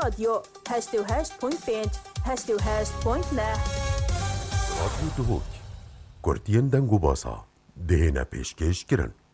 رادیو 88.5 88.9 رادیو دهوک گرتین دنگو باسا دهنه پیشکش کرن